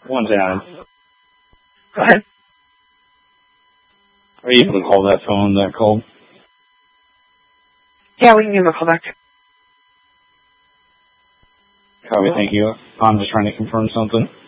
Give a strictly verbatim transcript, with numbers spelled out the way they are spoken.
One down. Go ahead. Are you able to hold that phone that cold? Yeah, we can give him a call back. Copy, thank you. I'm just trying to confirm something.